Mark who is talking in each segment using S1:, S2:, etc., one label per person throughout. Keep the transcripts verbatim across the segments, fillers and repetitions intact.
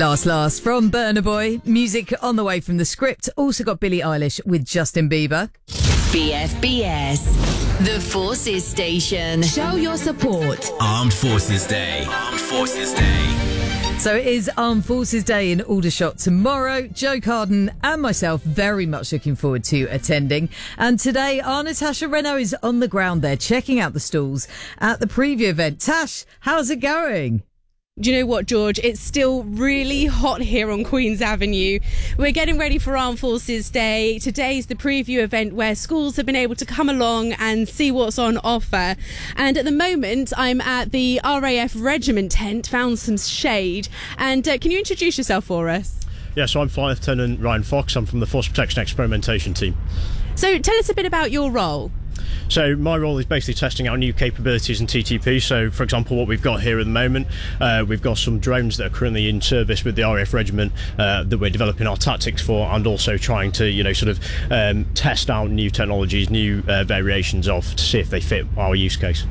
S1: Last Last from Burna Boy. Music on the way from The Script. Also got Billie Eilish with Justin Bieber.
S2: B F B S, the Forces Station. Show your support.
S3: Armed Forces Day. Armed Forces Day.
S1: So it is Armed Forces Day in Aldershot tomorrow. Joe Carden and myself very much looking forward to attending. And today, our Natasha Renault is on the ground there checking out the stalls at the preview event. Tash, how's it going?
S4: Do you know what, George? It's still really hot here on Queen's Avenue. We're getting ready for Armed Forces Day. Today's the preview event where schools have been able to come along and see what's on offer. And at the moment, I'm at the R A F Regiment tent, found some shade. And uh, can you introduce yourself for us?
S5: Yeah, so I'm Flight Lieutenant Ryan Fox. I'm from the Force Protection Experimentation Team.
S4: So tell us a bit about your role.
S5: So my role is basically testing out new capabilities in T T P. So, for example, what we've got here at the moment, uh, we've got some drones that are currently in service with the R A F Regiment uh, that we're developing our tactics for, and also trying to, you know, sort of um, test out new technologies, new uh, variations of, to see if they fit our use case.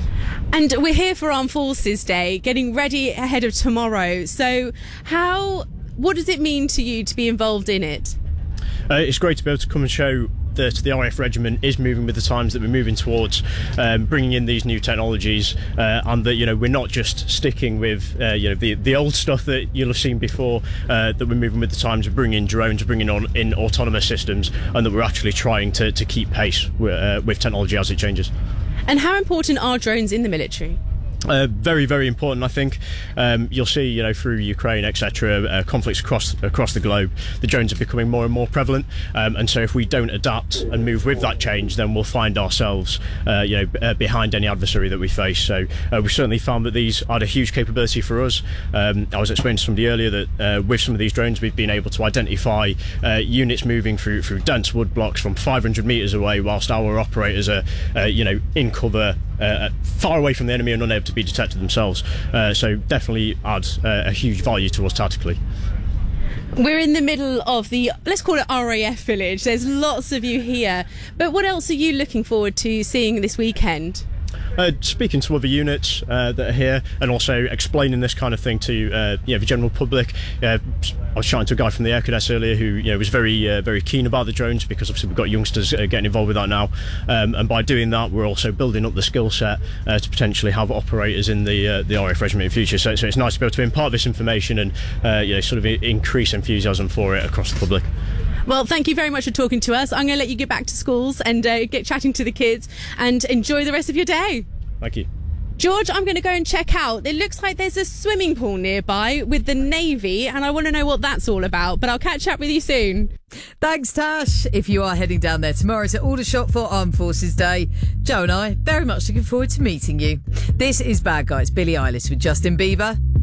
S4: And we're here for Armed Forces Day, getting ready ahead of tomorrow. So, how, what does it mean to you to be involved in it?
S5: Uh, it's great to be able to come and show that the R A F Regiment is moving with the times, that we're moving towards um, bringing in these new technologies, uh, and that, you know, we're not just sticking with uh, you know the the old stuff that you'll have seen before, uh, that we're moving with the times, we're bringing in drones, we're bringing on in autonomous systems, and that we're actually trying to, to keep pace with, uh, with technology as it changes.
S4: And how important are drones in the military?
S5: Uh, very, very important, I think. Um, you'll see, you know, through Ukraine, et cetera, uh, conflicts across across the globe, the drones are becoming more and more prevalent. Um, and so, if we don't adapt and move with that change, then we'll find ourselves, uh, you know, uh, behind any adversary that we face. So, uh, we certainly found that these had a huge capability for us. Um, I was explaining to somebody earlier that uh, with some of these drones, we've been able to identify uh, units moving through through dense wood blocks from five hundred metres away, whilst our operators are, uh, you know, in cover, uh, far away from the enemy and unable to be detected themselves. Uh, so definitely adds uh, a huge value to us tactically.
S4: We're in the middle of the, let's call it R A F Village. There's lots of you here. But what else are you looking forward to seeing this weekend?
S5: Uh, speaking to other units uh, that are here, and also explaining this kind of thing to uh, you know, the general public. Uh, I was chatting to a guy from the Air Cadets earlier who, you know, was very uh, very keen about the drones, because obviously we've got youngsters uh, getting involved with that now, um, and by doing that we're also building up the skill set uh, to potentially have operators in the uh, the R A F Regiment in future. So, so it's nice to be able to impart this information and uh, you know, sort of increase enthusiasm for it across the public.
S4: Well, thank you very much for talking to us. I'm going to let you get back to schools and uh, get chatting to the kids, and enjoy the rest of your day.
S5: Thank you.
S4: George, I'm going to go and check out. It looks like there's a swimming pool nearby with the Navy, and I want to know what that's all about, but I'll catch up with you soon.
S1: Thanks, Tash. If you are heading down there tomorrow to Aldershot for Armed Forces Day, Joe and I very much looking forward to meeting you. This is Bad Guys, Billie Eilish with Justin Bieber.